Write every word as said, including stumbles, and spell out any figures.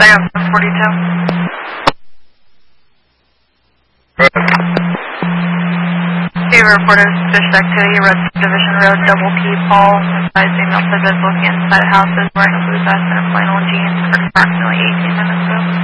Diane one forty-two. Okay, reported suspicious activity, Red Division Road, Double P, Paul, inside female says looking inside houses, wearing a blue vest and a flannel jeans for approximately eighteen minutes ago.